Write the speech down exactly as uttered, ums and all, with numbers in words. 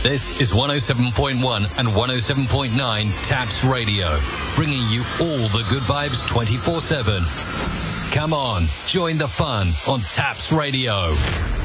This is one oh seven point one and one oh seven point nine Taps Radio, bringing you all the good vibes twenty-four seven. Come on, join the fun on Taps Radio.